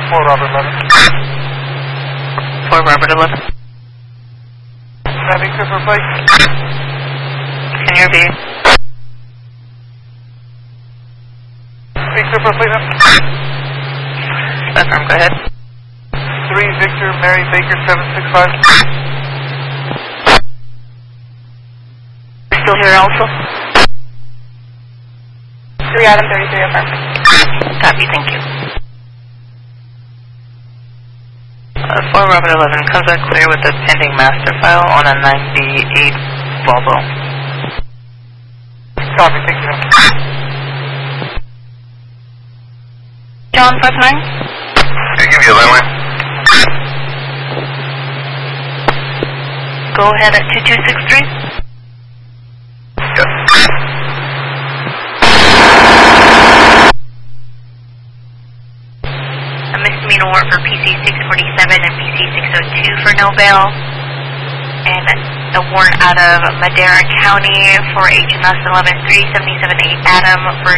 4 Robert 11. 4 Robert 11. Having Cooper Plate. Can you repeat? Big Cooper Plate. Affirm, go ahead. 3 Victor Mary Baker 765. Still here also? 3 Adam 33, affirm. Copy, thank you. 4 Robert 11, comes back clear with the pending master file on a 98 Volvo. Copy, thank you. John, press 9. Can I give you a landline? Go ahead at 2263. Yes. A misdemeanor warrant for PC 647 and PC 602 for no bail. And a warrant out of Madera County for HMS 11377A Adam for